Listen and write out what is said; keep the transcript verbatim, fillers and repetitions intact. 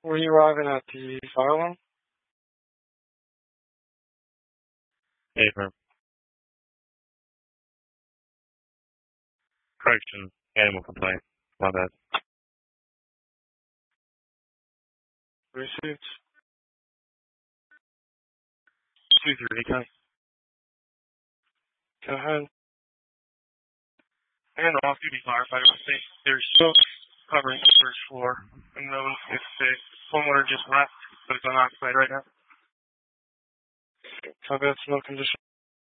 Were you arriving at the fire alarm? Hey, firm. Correction, animal complaint. My bad. Received. Two through Econ. Go ahead. And the off-duty firefighter will say there's smoke covering the first floor. And then if the homeowner just left, but it's unoccupied right now. Copy that, smoke condition.